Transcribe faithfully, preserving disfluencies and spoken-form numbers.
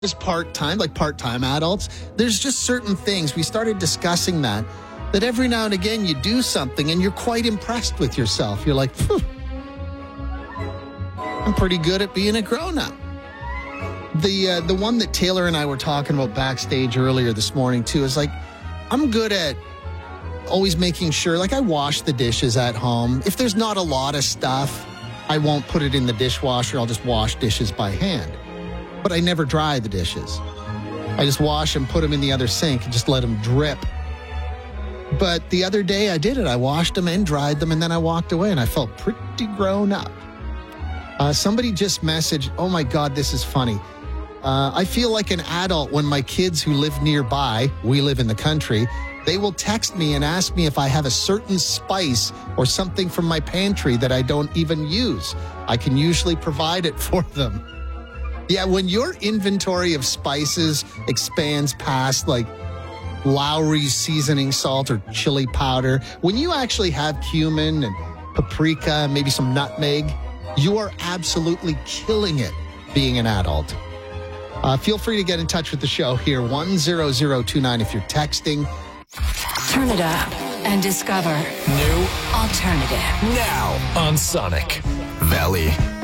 is part-time, like part-time adults. There's just certain things. We started discussing that, that every now and again you do something and you're quite impressed with yourself. You're like, phew, I'm pretty good at being a grown-up. The, uh, the one that Taylor and I were talking about backstage earlier this morning, too, is like, I'm good at always making sure, like I wash the dishes at home. If there's not a lot of stuff, I won't put it in the dishwasher. I'll just wash dishes by hand. But I never dry the dishes. I just wash them, put them in the other sink, and just let them drip. But the other day I did it. I washed them and dried them, and then I walked away, and I felt pretty grown up. Uh, somebody just messaged, oh my God, this is funny. Uh, I feel like an adult when my kids who live nearby, we live in the country, they will text me and ask me if I have a certain spice or something from my pantry that I don't even use. I can usually provide it for them. Yeah, when your inventory of spices expands past like Lowry's seasoning salt or chili powder, when you actually have cumin and paprika, maybe some nutmeg, you are absolutely killing it being an adult. Uh, feel free to get in touch with the show here, one zero zero two nine if you're texting. Turn it up and discover New alternative. now on Sonic Valley.